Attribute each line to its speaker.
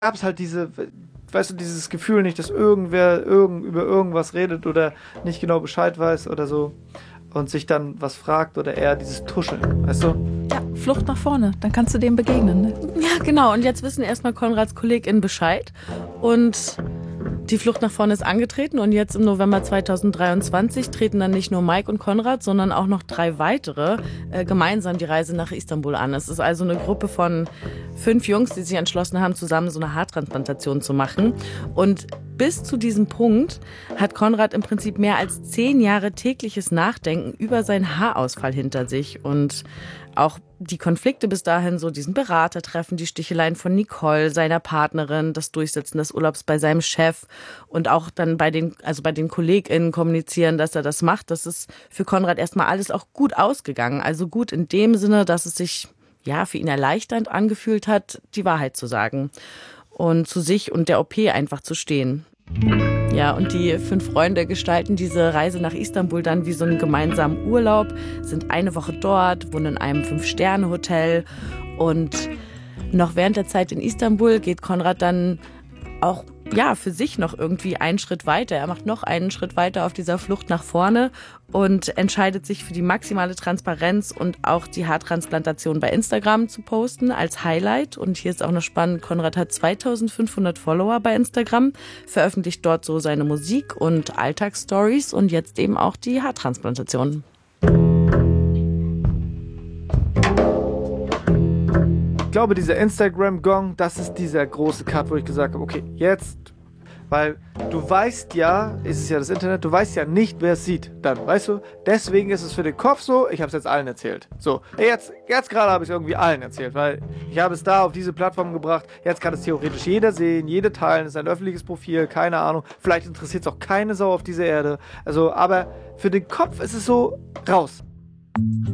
Speaker 1: gab es halt weißt du, dieses Gefühl nicht, dass irgendwer über irgendwas redet oder nicht genau Bescheid weiß oder so und sich dann was fragt oder eher dieses Tuscheln, weißt du?
Speaker 2: Ja, Flucht nach vorne, dann kannst du dem begegnen. Ne?
Speaker 3: Ja, genau. Und jetzt wissen erstmal Konrads KollegInnen Bescheid. Und die Flucht nach vorne ist angetreten. Und jetzt im November 2023 treten dann nicht nur Mike und Konrad, sondern auch noch 3 weitere gemeinsam die Reise nach Istanbul an. Es ist also eine Gruppe von 5 Jungs, die sich entschlossen haben, zusammen so eine Haartransplantation zu machen. Und bis zu diesem Punkt hat Konrad im Prinzip mehr als 10 Jahre tägliches Nachdenken über seinen Haarausfall hinter sich. Und auch die Konflikte bis dahin, so diesen Beratertreffen, die Sticheleien von Nicole, seiner Partnerin, das Durchsetzen des Urlaubs bei seinem Chef und auch dann bei den KollegInnen kommunizieren, dass er das macht. Das ist für Konrad erstmal alles auch gut ausgegangen. Also gut in dem Sinne, dass es sich ja für ihn erleichternd angefühlt hat, die Wahrheit zu sagen und zu sich und der OP einfach zu stehen. Ja, und die 5 Freunde gestalten diese Reise nach Istanbul dann wie so einen gemeinsamen Urlaub, sind eine Woche dort, wohnen in einem 5-Sterne-Hotel und noch während der Zeit in Istanbul geht Konrad dann auch für sich noch irgendwie einen Schritt weiter. Er macht noch einen Schritt weiter auf dieser Flucht nach vorne und entscheidet sich für die maximale Transparenz und auch die Haartransplantation bei Instagram zu posten als Highlight. Und hier ist auch noch spannend, Konrad hat 2500 Follower bei Instagram, veröffentlicht dort so seine Musik und Alltagsstories und jetzt eben auch die Haartransplantation.
Speaker 1: Ich glaube, dieser Instagram-Gong, das ist dieser große Cut, wo ich gesagt habe, okay, jetzt, weil du weißt ja, ist es ja das Internet, du weißt ja nicht, wer es sieht, dann, weißt du, deswegen ist es für den Kopf so, ich habe es jetzt allen erzählt. So, jetzt gerade habe ich es irgendwie allen erzählt, weil ich habe es da auf diese Plattform gebracht, jetzt kann es theoretisch jeder sehen, jede teilen, es ist ein öffentliches Profil, keine Ahnung, vielleicht interessiert es auch keine Sau auf dieser Erde, also, aber für den Kopf ist es so raus.